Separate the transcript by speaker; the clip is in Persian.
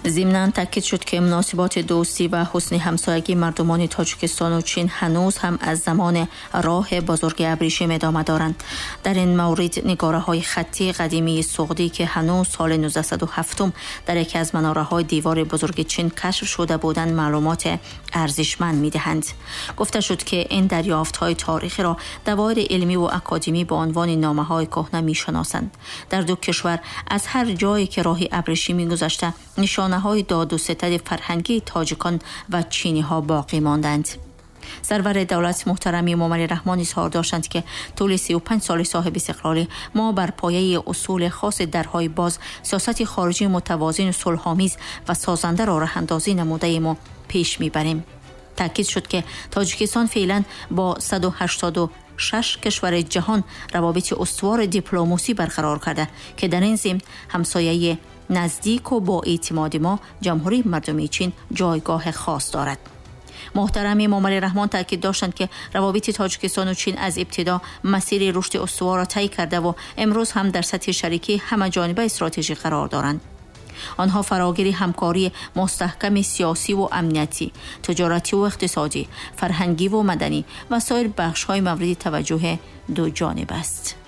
Speaker 1: ضمناً تاکید شد که مناسبات دوستی و حسن همسایگی مردمان تاجیکستان و چین هنوز هم از زمان راه بزرگ ابریشم ادامه دارند. در این مورد نگاره‌های خطی قدیمی سغدی که هنوز سال 1907 در یکی از مناره‌های دیوار بزرگ چین کشف شده بودند معلومات ارزشمند می‌دهند. گفته شد که این دریافت‌های تاریخی را دوایر علمی و اکادمی با عنوان نامه‌های کهنه می‌شناسند. در دو کشور از هر جایی که راه ابریشمی گذشته نشانه‌های داد و ستد فرهنگی تاجیکان و چینی‌ها باقی ماندند. سرور دولت محترم امام علی رحمان اظهار داشتند که طول 35 سال صاحب استقلال ما بر پایه اصول خاص درهای باز، سیاست خارجی متوازن و صلح‌آمیز و سازنده را راه‌اندازی نموده ما پیش می‌بریم. تاکید شد که تاجیکستان فعلا با 186 کشور جهان روابط استوار دیپلماسی برقرار کرده که در این ضمن همسایه نزدیک و با اعتماد ما جمهوری مردمی چین جایگاه خاص دارد. محترم امام علی رحمان تاکید داشتند که روابط تاجیکستان و چین از ابتدا مسیر رشد استوار را طی کرده و امروز هم در سطح شریکی همه جانبه استراتژی قرار دارند. آنها فراگیر همکاری مستحکم سیاسی و امنیتی، تجارتی و اقتصادی، فرهنگی و مدنی و سایر بخش‌های مورد توجه دو جانب است.